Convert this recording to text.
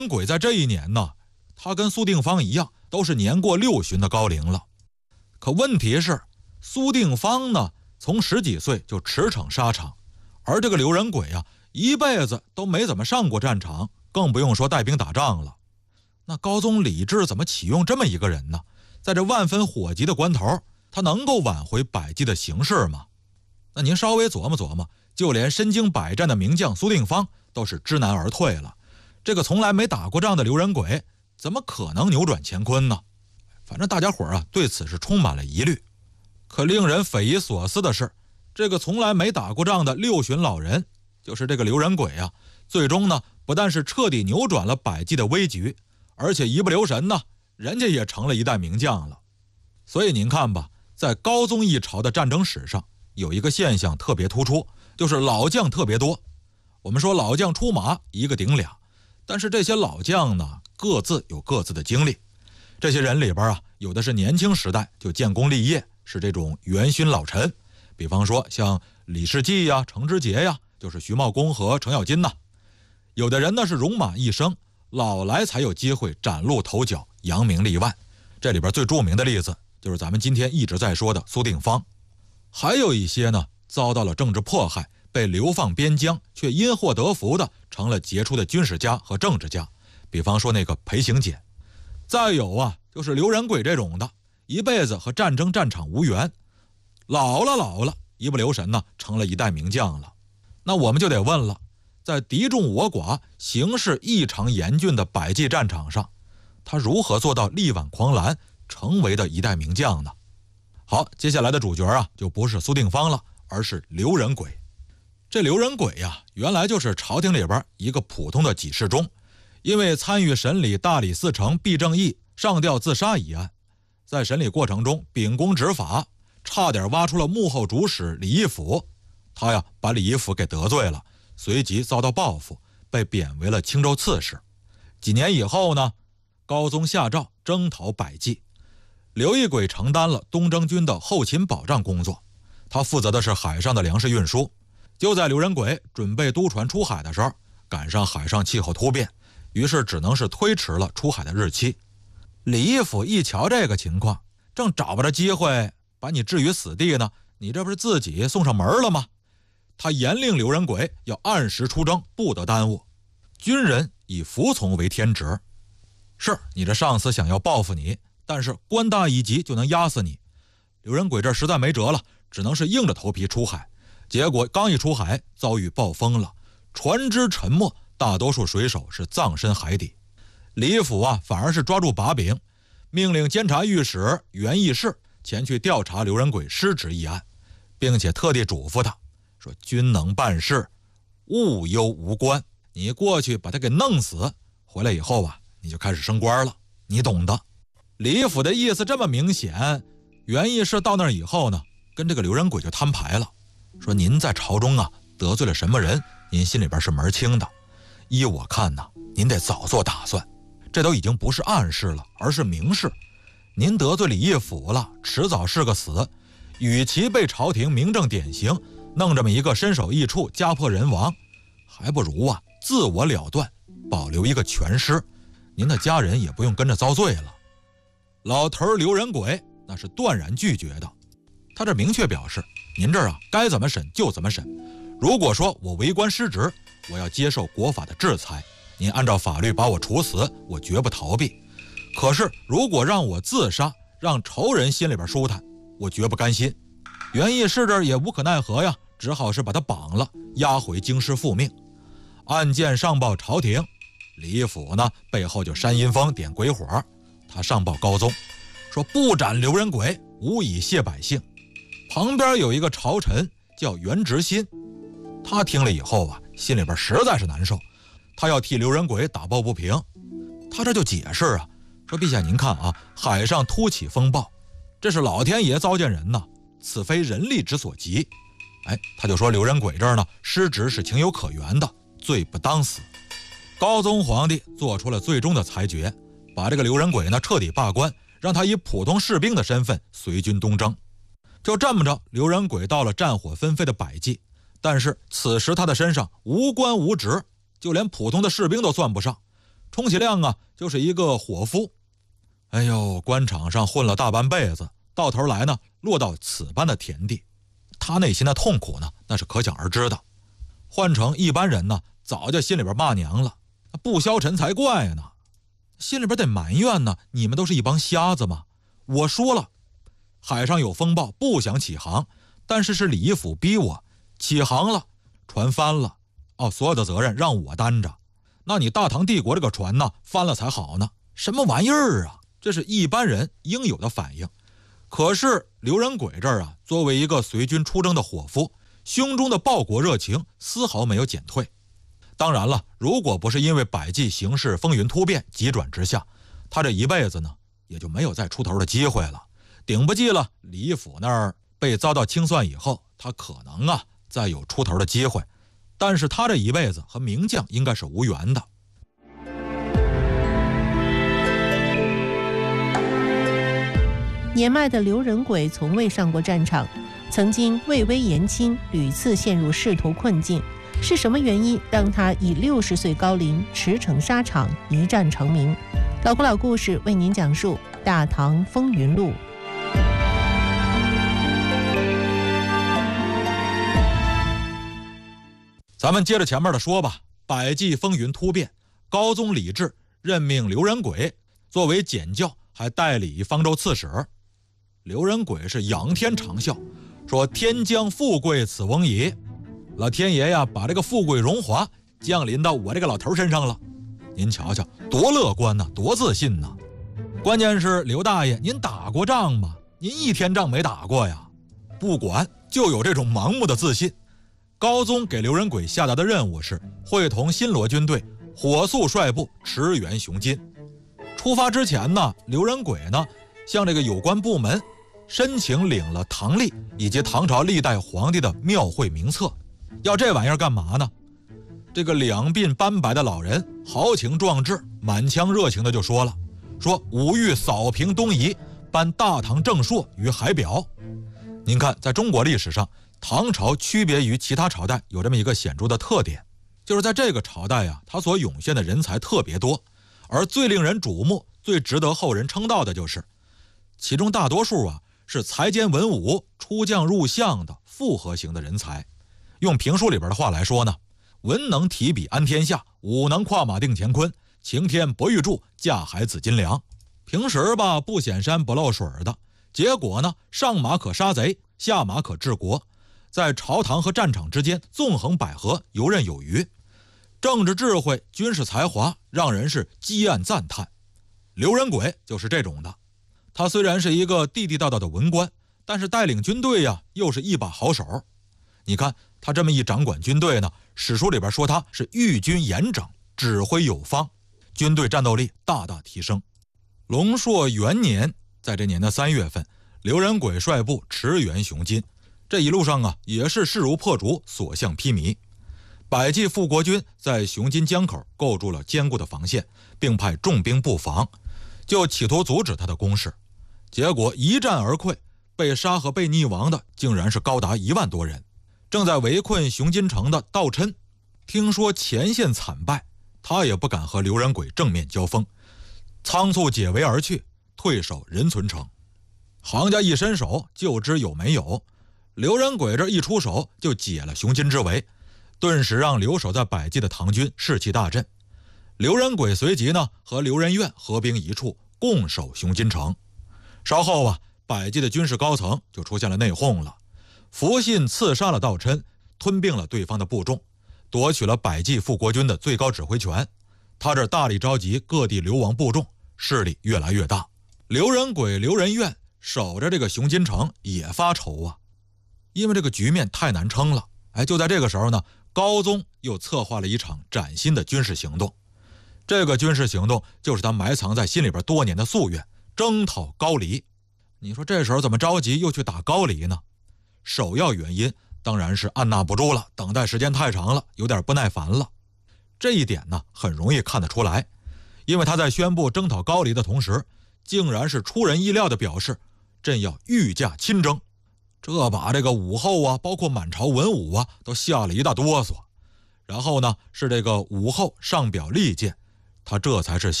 鬼在这一年呢，他跟苏定方一样，都是年过60旬的高龄了。可问题是，苏定方呢，从10几岁就驰骋沙场，而这个刘仁轨啊，一辈子都没怎么上过战场，更不用说带兵打仗了。那高宗李治怎么启用这么一个人呢？在这万分火急的关头，他能够挽回百济的形势吗？那您稍微琢磨琢磨，就连身经百战的名将苏定方都是知难而退了，这个从来没打过仗的刘仁轨怎么可能扭转乾坤呢？反正大家伙啊，对此是充满了疑虑。可令人匪夷所思的是，这个从来没打过仗的60旬老人，就是这个刘仁轨啊，最终呢，不但是彻底扭转了百济的危局，而且一不留神呢，人家也成了一代名将了。所以您看吧，在高宗一朝的战争史上，有一个现象特别突出，就是老将特别多。我们说老将出马一个顶俩，但是这些老将呢，各自有各自的经历。这些人里边啊，有的是年轻时代就建功立业，是这种元勋老臣，比方说像李世济呀、程知节呀，就是徐茂公和程咬金呐。有的人呢是戎马一生，老来才有机会崭露头角，扬名立万。这里边最著名的例子就是咱们今天一直在说的苏定方。还有一些呢，遭到了政治迫害，被流放边疆，却因祸得福的成了杰出的军事家和政治家，比方说那个裴行俭。再有啊，就是刘仁轨这种的，一辈子和战争战场无缘，老了，一不留神呢，成了一代名将了。那我们就得问了，在敌众我寡、形势异常严峻的百济战场上，他如何做到力挽狂澜，成为的一代名将呢？好，接下来的主角啊，就不是苏定方了，而是刘仁轨。这刘仁轨呀，原来就是朝廷里边一个普通的给事中，因为参与审理大理寺丞毕正义上吊自杀一案，在审理过程中秉公执法，差点挖出了幕后主使李义府。他呀，把李义府给得罪了，随即遭到报复，被贬为了青州刺史。几年以后呢，高宗下诏征讨百济，刘义轨承担了东征军的后勤保障工作，他负责的是海上的粮食运输。就在刘仁轨准备督船出海的时候，赶上海上气候突变，于是只能是推迟了出海的日期。李义府一瞧这个情况，正找不着机会把你置于死地呢，你这不是自己送上门了吗？他严令刘仁轨要按时出征，不得耽误。军人以服从为天职，是你这上司想要报复你，但是官大一级就能压死你。刘仁轨这实在没辙了，只能是硬着头皮出海。结果刚一出海，遭遇暴风了，船只沉没，大多数水手是葬身海底。李义府啊，反而是抓住把柄，命令监察御史袁义士前去调查刘仁轨失职一案，并且特地嘱咐他说：“君能办事，勿忧无官。你过去把他给弄死，回来以后啊，你就开始升官了，你懂的。”李义府的意思这么明显，袁义士到那儿以后呢，跟这个刘仁轨就摊牌了，说：“您在朝中啊得罪了什么人，您心里边是门清的。依我看呢，您得早做打算。这都已经不是暗事了，而是明事。您得罪李义府了，迟早是个死。与其被朝廷明正典刑，弄这么一个身首异处、家破人亡，还不如啊自我了断，保留一个全尸，您的家人也不用跟着遭罪了。”老头刘仁轨那是断然拒绝的，他这明确表示：“您这儿啊该怎么审就怎么审。如果说我为官失职，我要接受国法的制裁。您按照法律把我处死，我绝不逃避。可是如果让我自杀，让仇人心里边舒坦，我绝不甘心。”袁义士这儿也无可奈何呀，只好是把他绑了，押回京师复命。案件上报朝廷，李义府呢背后就煽阴风点鬼火，他上报高宗，说不斩刘仁轨，无以谢百姓。旁边有一个朝臣叫袁执新，他听了以后啊，心里边实在是难受，他要替刘仁轨打抱不平。他这就解释啊，说：“陛下您看啊，海上突起风暴，这是老天爷糟践人呐，此非人力之所及。”他就说刘仁轨这儿呢失职是情有可原的，罪不当死。高宗皇帝做出了最终的裁决，把这个刘仁轨呢彻底罢官，让他以普通士兵的身份随军东征。就这么着，刘仁轨到了战火纷飞的百济，但是此时他的身上无官无职，就连普通的士兵都算不上， 充其量啊就是一个伙夫。哎呦，官场上混了大半辈子，到头来呢落到此般的田地，他内心的痛苦呢那是可想而知的。换成一般人呢，早就心里边骂娘了，不消沉才怪呢，心里边得埋怨呢，你们都是一帮瞎子吗？我说了，海上有风暴，不想起航，但是李义府逼我起航了，船翻了，所有的责任让我担着。那你大唐帝国这个船呢，翻了才好呢，什么玩意儿啊？这是一般人应有的反应。可是刘仁轨这儿啊，作为一个随军出征的伙夫，胸中的报国热情丝毫没有减退。当然了，如果不是因为百济形势风云突变，急转直下，他这一辈子呢也就没有再出头的机会了。顶不济了，李义府那儿被遭到清算以后，他可能啊再有出头的机会，但是他这一辈子和名将应该是无缘的。 年迈的刘仁轨从未上过战场，曾经位微言轻，屡次陷入仕途困境。是什么原因让他以60岁高龄驰骋沙场，一战成名？老故老故事为您讲述《大唐风云录》。 咱们接着前面的说吧。百济风云突变，高宗李治任命刘仁轨作为检校，还代理方州刺史。刘仁轨是仰天长啸，说天将富贵此翁也，老天爷呀把这个富贵荣华降临到我这个老头身上了。您瞧瞧，多乐观呐，多自信呐！关键是刘大爷，您打过仗吗？您一天仗没打过呀？不管，就有这种盲目的自信。高宗给刘仁轨下达的任务是会同新罗军队火速率部驰援雄津。出发之前呢，刘仁轨呢向这个有关部门申请领了唐历以及唐朝历代皇帝的庙会名册。要这玩意儿干嘛呢？这个两鬓斑白的老人豪情壮志，满腔热情的就说了，说吾欲扫平东夷，颁大唐正朔于海表。您看，在中国历史上，唐朝区别于其他朝代有这么一个显著的特点，就是在这个朝代啊，它所涌现的人才特别多，而最令人瞩目、最值得后人称道的就是，其中大多数啊是才兼文武、出将入相的复合型的人才。用评书里边的话来说呢，文能提笔安天下，武能跨马定乾坤，擎天博玉柱，架海紫金梁。平时吧不显山不露水的，结果呢上马可杀贼，下马可治国，在朝堂和战场之间纵横捭阖，游刃有余，政治智慧、军事才华让人是激案赞叹。刘仁轨就是这种的。他虽然是一个地地道道的文官，但是带领军队呀又是一把好手。你看他这么一掌管军队呢，史书里边说他是御军严整，指挥有方，军队战斗力大大提升。隆朔元年，在这年的3月份，刘仁轨率部驰援雄津，这一路上啊也是势如破竹，所向披靡。百济复国军在雄津江口构筑了坚固的防线，并派重兵布防，就企图阻止他的攻势。结果一战而溃，被杀和被溺亡的竟然是高达1万多人。正在围困雄津城的道琛，听说前线惨败，他也不敢和刘仁轨正面交锋，仓促解围而去，退守仁存城。行家一伸手就知有没有，刘仁轨这一出手就解了雄津之围，顿时让留守在百济的唐军士气大振。刘仁轨随即呢和刘仁愿合兵一处，共守雄津城。稍后啊，百济的军事高层就出现了内讧了，伏信刺杀了道琛，吞并了对方的部众，夺取了百济复国军的最高指挥权。他这大力召集各地流亡部众，势力越来越大。刘仁轨、刘仁愿守着这个雄津城也发愁啊，因为这个局面太难撑了。就在这个时候呢，高宗又策划了一场崭新的军事行动。这个军事行动就是他埋藏在心里边多年的夙愿，征讨高丽。你说这时候怎么着急又去打高丽呢？首要原因当然是按捺不住了，等待时间太长了，有点不耐烦了。这一点呢很容易看得出来，因为他在宣布征讨高丽的同时，竟然是出人意料的表示朕要御驾亲征。这把这个武后啊，包括满朝文武啊，都吓了一大哆嗦。然后呢是这个武后上表力荐， 他这才是